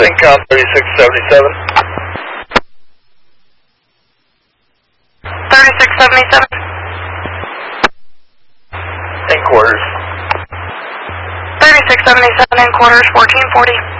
Syncom 3677. 3677. In quarters. 3677 in quarters, 1440.